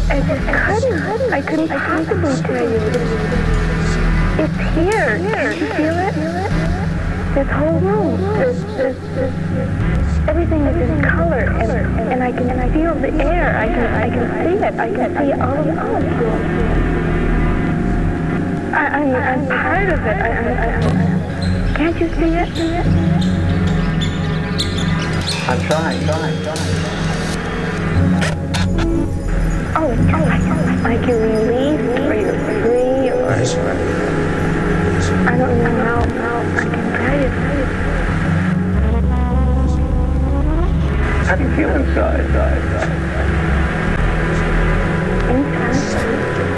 I just couldn't. I couldn't possibly tell you. It's here. Can you feel it? This whole room. Everything is in color, and I can feel the air. I can see it. I can see all of it. I'm part of it. Can't you see it? I'm trying. Oh, like you're released, or you're free, or I don't know how I can tell you. How do you feel inside?